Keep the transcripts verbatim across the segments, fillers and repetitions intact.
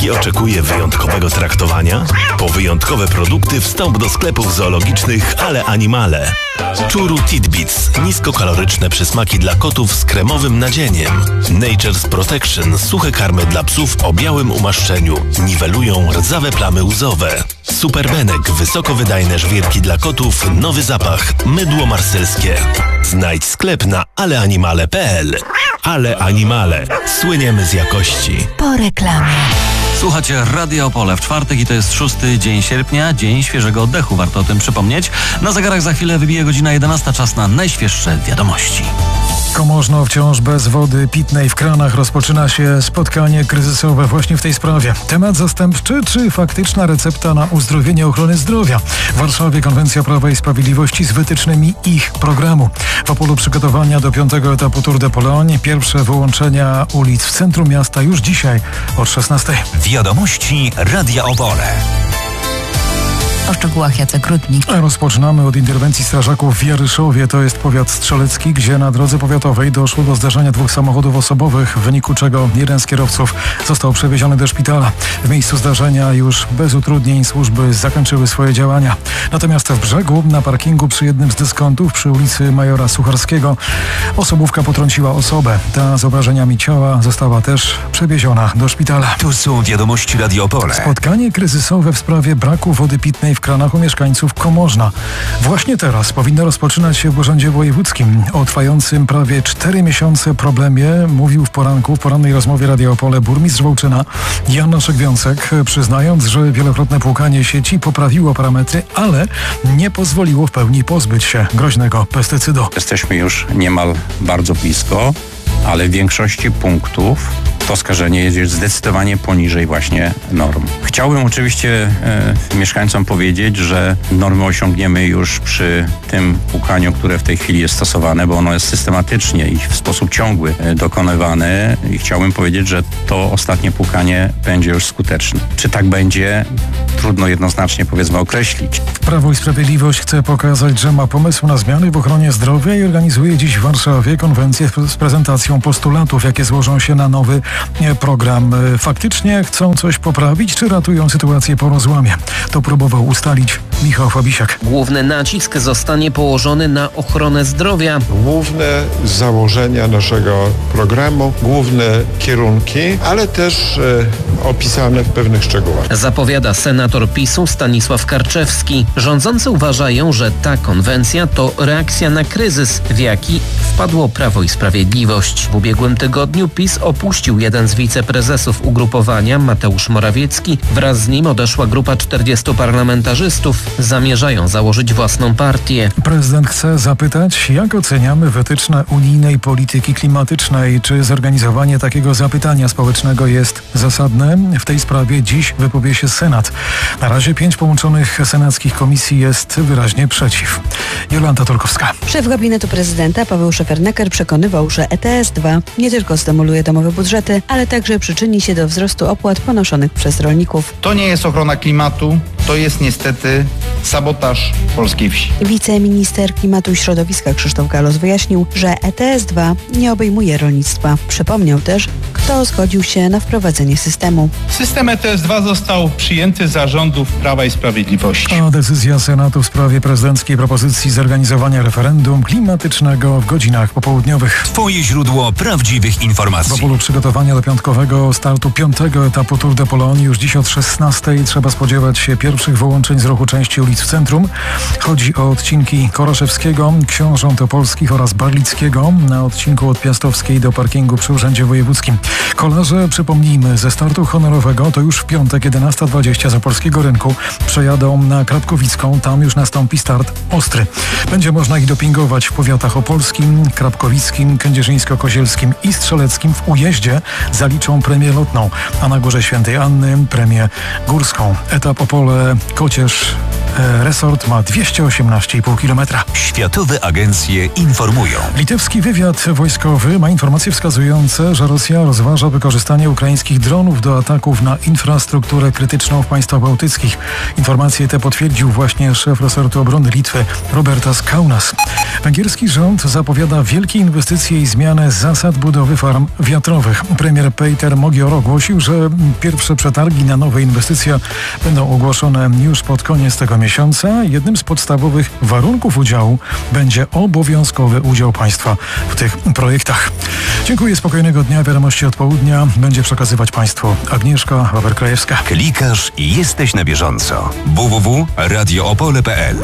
i oczekuje wyjątkowego traktowania? Po wyjątkowe produkty wstąp do sklepów zoologicznych Ale Animale. Churu Tidbits. Niskokaloryczne przysmaki dla kotów z kremowym nadzieniem. Nature's Protection. Suche karmy dla psów o białym umaszczeniu. Niwelują rdzawe plamy łzowe. Superbenek. Wysokowydajne żwirki dla kotów. Nowy zapach. Mydło marselskie. Znajdź sklep na aleanimale kropka pe el. Ale Animale. Słyniemy z jakości. Po reklamie. Słuchacie Radia Opole w czwartek i to jest szósty dzień sierpnia, dzień świeżego oddechu, warto o tym przypomnieć. Na zegarach za chwilę wybije godzina jedenasta, czas na najświeższe wiadomości. Komorzno wciąż bez wody pitnej w kranach. Rozpoczyna się spotkanie kryzysowe właśnie w tej sprawie. Temat zastępczy czy faktyczna recepta na uzdrowienie ochrony zdrowia? W Warszawie konwencja Prawa i Sprawiedliwości z wytycznymi ich programu. W Opolu przygotowania do piątego etapu Tour de Pologne. Pierwsze wyłączenia ulic w centrum miasta już dzisiaj od szesnastej. Wiadomości Radia Opole. O szczegółach Jacek Rudnik. Rozpoczynamy od interwencji strażaków w Jaryszowie. To jest powiat strzelecki, gdzie na drodze powiatowej doszło do zdarzenia dwóch samochodów osobowych, w wyniku czego jeden z kierowców został przewieziony do szpitala. W miejscu zdarzenia już bez utrudnień służby zakończyły swoje działania. Natomiast w Brzegu, na parkingu przy jednym z dyskontów przy ulicy Majora Sucharskiego, osobówka potrąciła osobę. Ta z obrażeniami ciała została też przewieziona do szpitala. Tu są wiadomości Radio Opole. Spotkanie kryzysowe w sprawie braku wody pitnej w kranach u mieszkańców Komorzna. Właśnie teraz powinno rozpoczynać się w Urzędzie Wojewódzkim. O trwającym prawie cztery miesiące problemie mówił w poranku, w porannej rozmowie Radia Opole burmistrz Wołczyna Jan Naszek-Wiącek, przyznając, że wielokrotne płukanie sieci poprawiło parametry, ale nie pozwoliło w pełni pozbyć się groźnego pestycydu. Jesteśmy już niemal bardzo blisko, ale w większości punktów to skażenie jest zdecydowanie poniżej właśnie norm. Chciałbym oczywiście e, mieszkańcom powiedzieć, że normy osiągniemy już przy tym płukaniu, które w tej chwili jest stosowane, bo ono jest systematycznie i w sposób ciągły e, dokonywane i chciałbym powiedzieć, że to ostatnie płukanie będzie już skuteczne. Czy tak będzie? Trudno jednoznacznie, powiedzmy, określić. Prawo i Sprawiedliwość chce pokazać, że ma pomysł na zmiany w ochronie zdrowia i organizuje dziś w Warszawie konwencję z prezentacją postulatów, jakie złożą się na nowy program. Faktycznie chcą coś poprawić, czy ratują sytuację po rozłamie? To próbował ustalić Michał Fabisiak. Główny nacisk zostanie położony na ochronę zdrowia. Główne założenia naszego programu, główne kierunki, ale też e, opisane w pewnych szczegółach. Zapowiada senator PiSu Stanisław Karczewski. Rządzący uważają, że ta konwencja to reakcja na kryzys, w jaki wpadło Prawo i Sprawiedliwość. W ubiegłym tygodniu PiS opuścił jeden z wiceprezesów ugrupowania, Mateusz Morawiecki. Wraz z nim odeszła grupa czterdziestu parlamentarzystów. Zamierzają założyć własną partię. Prezydent chce zapytać, jak oceniamy wytyczne unijnej polityki klimatycznej. Czy zorganizowanie takiego zapytania społecznego jest zasadne? W tej sprawie dziś wypowie się Senat. Na razie pięć połączonych senackich komisji jest wyraźnie przeciw. Jolanta Turkowska. Szef gabinetu prezydenta Paweł Szefernaker przekonywał, że E T S dwa nie tylko zdemoluje domowe budżety, ale także przyczyni się do wzrostu opłat ponoszonych przez rolników. To nie jest ochrona klimatu, to jest niestety sabotaż polskiej wsi. Wiceminister Klimatu i Środowiska Krzysztof Galos wyjaśnił, że E T S dwa nie obejmuje rolnictwa. Przypomniał też, kto zgodził się na wprowadzenie systemu. System E T S dwa został przyjęty za rządów Prawa i Sprawiedliwości. A decyzja Senatu w sprawie prezydenckiej propozycji zorganizowania referendum klimatycznego w godzinach popołudniowych. Twoje źródło prawdziwych informacji. W Opolu przygotowania do piątkowego startu piątego etapu Tour de Pologne. Już dziś od szesnastej trzeba spodziewać się pierwszych wyłączeń z ruchu części ulic w centrum. Chodzi o odcinki Koroszewskiego, Książąt Opolskich oraz Barlickiego na odcinku od Piastowskiej do parkingu przy Urzędzie Wojewódzkim. Kolarze, przypomnijmy, ze startu honorowego to już w piątek jedenasta dwadzieścia z Opolskiego Rynku przejadą na Krapkowicką. Tam już nastąpi start ostry. Będzie można ich dopingować w powiatach opolskim, krapkowickim, kędzierzyńsko-kozielskim i strzeleckim. W ujeździe zaliczą premię lotną, a na Górze Świętej Anny premię górską. Etap Opole-Kocierz E, resort ma dwieście osiemnaście i pół kilometra. Światowe agencje informują. Litewski wywiad wojskowy ma informacje wskazujące, że Rosja rozważa wykorzystanie ukraińskich dronów do ataków na infrastrukturę krytyczną w państwach bałtyckich. Informacje te potwierdził właśnie szef resortu obrony Litwy Robertas Kaunas. Węgierski rząd zapowiada wielkie inwestycje i zmianę zasad budowy farm wiatrowych. Premier Peter Mogior ogłosił, że pierwsze przetargi na nowe inwestycje będą ogłoszone już pod koniec tego miesiąca. Jednym z podstawowych warunków udziału będzie obowiązkowy udział państwa w tych projektach. Dziękuję, spokojnego dnia. Wiadomości od południa będzie przekazywać państwu Agnieszka Wawer-Krajewska. Klikasz i jesteś na bieżąco. w w w kropka radio opole kropka p l.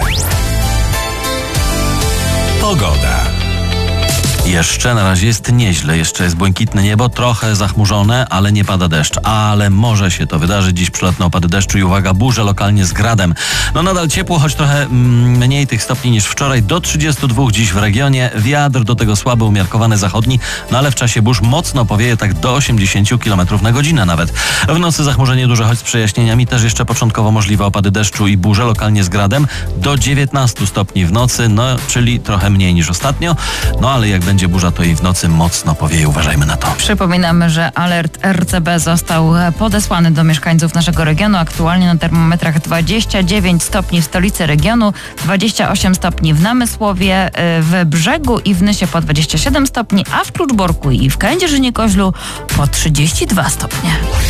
Pogoda. Jeszcze na razie jest nieźle, jeszcze jest błękitne niebo, trochę zachmurzone, ale nie pada deszcz. Ale może się to wydarzyć, dziś przelotne opady deszczu i uwaga, burze lokalnie z gradem. No nadal ciepło, choć trochę mm, mniej tych stopni niż wczoraj, do trzydziestu dwóch dziś w regionie. Wiatr do tego słaby, umiarkowany zachodni, no ale w czasie burz mocno powieje tak do osiemdziesięciu kilometrów na godzinę nawet. W nocy zachmurzenie duże, choć z przejaśnieniami, też jeszcze początkowo możliwe opady deszczu i burze lokalnie z gradem do dziewiętnastu stopni w nocy, no czyli trochę mniej niż ostatnio, no ale jak będzie będzie burza, to i w nocy mocno powieje. Uważajmy na to. Przypominamy, że alert R C B został podesłany do mieszkańców naszego regionu. Aktualnie na termometrach dwadzieścia dziewięć stopni w stolicy regionu, dwadzieścia osiem stopni w Namysłowie, w Brzegu i w Nysie po dwadzieścia siedem stopni, a w Kluczborku i w Kędzierzynie-Koźlu po trzydzieści dwa stopnie.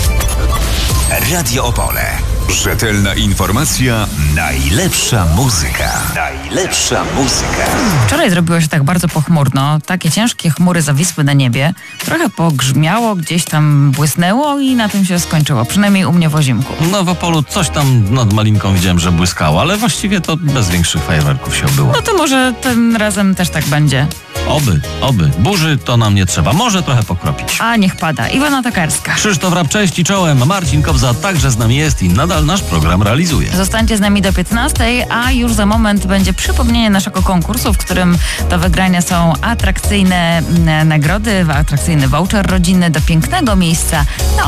Radio Opole. Rzetelna informacja, najlepsza muzyka. Najlepsza muzyka. Wczoraj zrobiło się tak bardzo pochmurno. Takie ciężkie chmury zawisły na niebie. Trochę pogrzmiało, gdzieś tam błysnęło i na tym się skończyło. Przynajmniej u mnie w Ozimku. No w Opolu coś tam nad Malinką widziałem, że błyskało, ale właściwie to bez większych fajerwerków się obyło. No to może tym razem też tak będzie. Oby, oby. Burzy to nam nie trzeba. Może trochę pokropić. A niech pada. Iwona Takarska. Krzysztof Rap, cześć i czołem. Marcin Kobza także z nami jest i nadal nasz program realizuje. Zostańcie z nami do piętnastej, a już za moment będzie przypomnienie naszego konkursu, w którym do wygrania są atrakcyjne nagrody, atrakcyjny voucher rodzinny do pięknego miejsca na